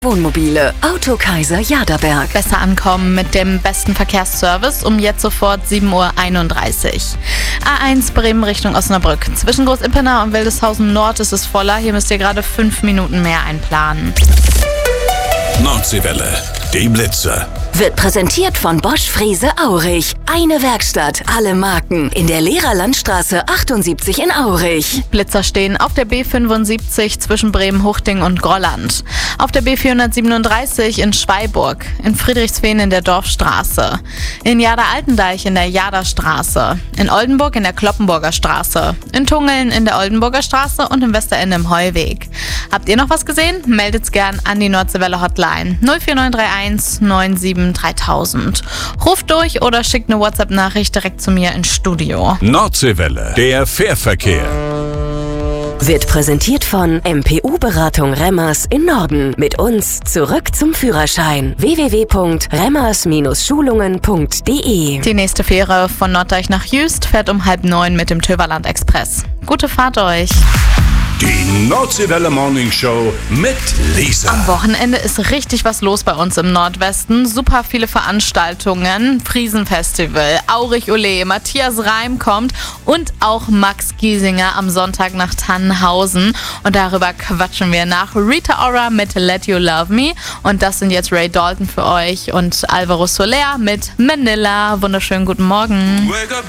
Wohnmobile Autokaiser Jaderberg. Besser ankommen mit dem besten Verkehrsservice um jetzt sofort 7:31 Uhr. A1 Bremen Richtung Osnabrück. Zwischen Groß-Ippenau und Wildeshausen Nord ist es voller. Hier müsst ihr gerade 5 Minuten mehr einplanen. Nordseewelle, die Blitzer. Wird präsentiert von Bosch Frese Aurich. Eine Werkstatt, alle Marken. In der Lehrerlandstraße 78 in Aurich. Blitzer stehen auf der B75 zwischen Bremen-Huchting und Grolland. Auf der B437 in Schweiburg. In Friedrichsfehn in der Dorfstraße. In Jader-Altendeich in der Jaderstraße. In Oldenburg in der Kloppenburger Straße. In Tungeln in der Oldenburger Straße und im Westerende im Heuweg. Habt ihr noch was gesehen? Meldet's gern an die Nordseewelle Hotline 04931 97 3000. Ruft durch oder schickt eine WhatsApp-Nachricht direkt zu mir ins Studio. Nordseewelle, der Fährverkehr. Wird präsentiert von MPU-Beratung Remmers in Norden. Mit uns zurück zum Führerschein. www.remmers-schulungen.de. Die nächste Fähre von Norddeich nach Jüst fährt um 8:30 mit dem Töverland Express. Gute Fahrt euch. Die Nordseewelle Morning Show mit Lisa. Am Wochenende ist richtig was los bei uns im Nordwesten. Super viele Veranstaltungen. Friesenfestival, Aurich Ole, Matthias Reim kommt und auch Max Giesinger am Sonntag nach Tannhausen. Und darüber quatschen wir nach Rita Ora mit Let You Love Me. Und das sind jetzt Ray Dalton für euch und Alvaro Soler mit Manila. Wunderschönen guten Morgen. Wake up.